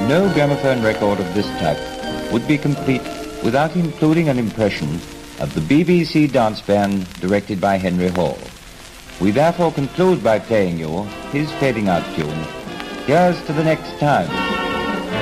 No gramophone record of this type would be complete without including an impression of the BBC dance band directed by Henry Hall. We therefore conclude by playing you his fading out tune, Here's to the Next Time.